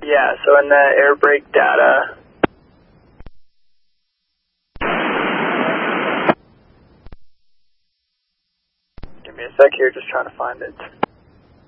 Yeah, so in the air brake data. Give me a sec here, just trying to find it.